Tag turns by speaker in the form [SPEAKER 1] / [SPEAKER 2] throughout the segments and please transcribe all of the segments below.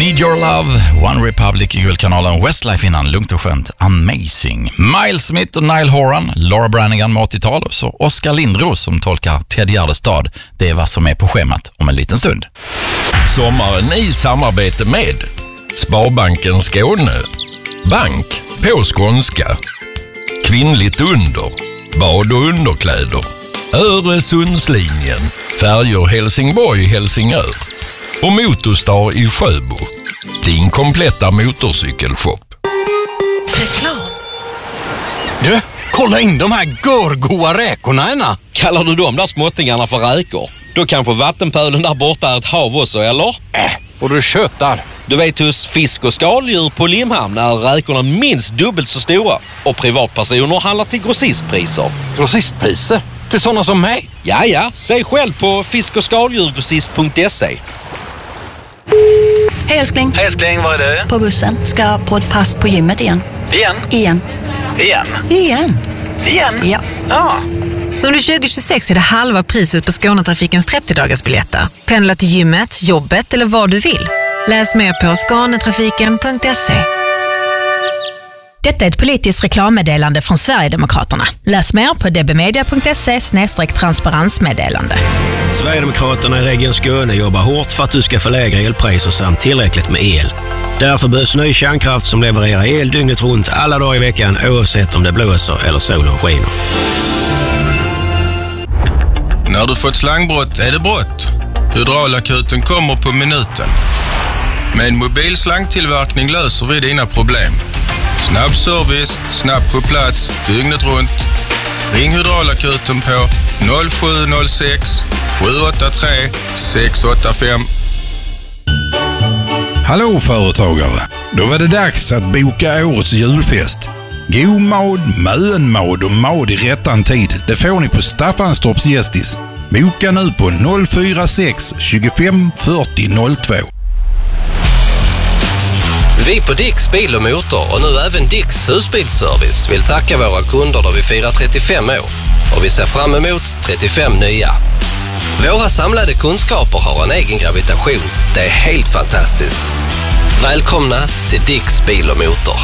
[SPEAKER 1] Need Your Love, One Republic i guldkanalen, Westlife innan, lugnt och skönt, Amazing. Miles Smith och Niall Horan, Laura Branigan med 80-tal och så Oskar Lindros som tolkar Ted Gärdestad. Det är vad som är på schemat om en liten stund.
[SPEAKER 2] Sommaren i samarbete med Sparbanken Skåne, bank på skånska, kvinnligt under, bad och underkläder, Öresundslinjen, färjor Helsingborg-Helsingör och Motorstar i Sjöbo, din kompletta motorcykelshop.
[SPEAKER 3] Reklam. Du, kolla in de här görgoa räkorna ena.
[SPEAKER 4] Kallar du de där småttingarna för räkor? Då kanske vattenpölen där borta är ett hav också, eller?
[SPEAKER 3] Och du köttar.
[SPEAKER 4] Du vet, hos fisk- och skaldjur på Limhamn är räkorna minst dubbelt så stora. Och privatpersoner handlar till grossistpriser.
[SPEAKER 3] Grossistpriser? Till sådana som mig?
[SPEAKER 4] Ja, säg själv på fisk- och skaldjurgrossist.se.
[SPEAKER 5] Hej älskling.
[SPEAKER 6] Hej älskling, var är du?
[SPEAKER 5] På bussen. Ska på ett pass på gymmet igen.
[SPEAKER 6] Igen?
[SPEAKER 5] Ja.
[SPEAKER 7] Under 2026 är det halva priset på Skånetrafikens 30-dagarsbiljetter. Pendla till gymmet, jobbet eller vad du vill. Läs mer på skånetrafiken.se.
[SPEAKER 8] Detta är ett politiskt reklammeddelande från Sverigedemokraterna. Läs mer på dbmedia.se/transparensmeddelande.
[SPEAKER 9] Sverigedemokraterna i Region Skåne jobbar hårt för att du ska få lägre elpriser samt tillräckligt med el. Därför behövs ny kärnkraft som levererar el dygnet runt alla dagar i veckan oavsett om det blåser eller solen skiner.
[SPEAKER 2] När du fått slangbrott är det brott. Hydraulakuten kommer på minuten. Med en mobil slangtillverkning löser vi dina problem. Snabb service, snabbt på plats, dygnet runt. Ring Hydraulakuten på 0706 783 685.
[SPEAKER 10] Hallå företagare! Då var det dags att boka årets julfest. God mad, mönmad och mad i rättan tid. Det får ni på Staffanstorps Gästis. Boka nu på 046 25 40 02.
[SPEAKER 11] Vi på Dicks Bil och Motor och nu även Dicks Husbilsservice vill tacka våra kunder då vi firar 35 år och vi ser fram emot 35 nya. Våra samlade kunskaper har en egen gravitation. Det är helt fantastiskt. Välkomna till Dicks Bil och Motor.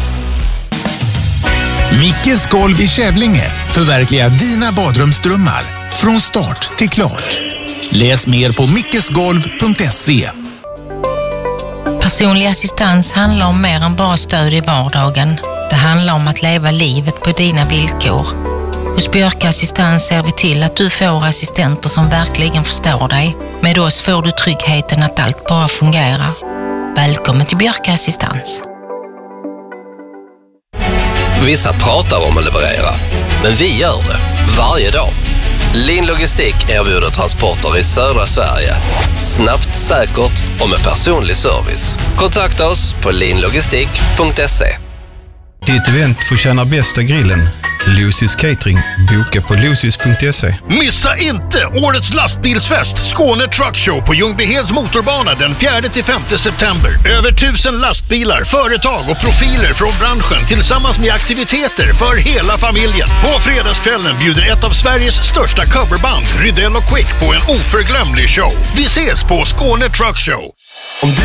[SPEAKER 12] Mickes golv i Kävlinge förverkligar dina badrumsdrömmar från start till klart. Läs mer på mickesgolv.se.
[SPEAKER 13] Personlig assistans handlar om mer än bara stöd i vardagen. Det handlar om att leva livet på dina villkor. Hos Björka Assistans ser vi till att du får assistenter som verkligen förstår dig. Med oss får du tryggheten att allt bara fungerar. Välkommen till Björka Assistans.
[SPEAKER 11] Vissa pratar om att leverera, men vi gör det varje dag. Lin Logistik erbjuder transporter i södra Sverige. Snabbt, säkert och med personlig service. Kontakta oss på linlogistik.se.
[SPEAKER 14] Ditt event får tjäna bästa grillen. Lucy's Catering. Boka på lucis.se.
[SPEAKER 15] Missa inte årets lastbilsfest Skåne Truck Show på Ljungbyheds motorbana den 4-5 september. Över 1000 lastbilar, företag och profiler från branschen tillsammans med aktiviteter för hela familjen. På fredagskvällen bjuder ett av Sveriges största coverband, Rydell och Quick, på en oförglömlig show. Vi ses på Skåne Truck Show.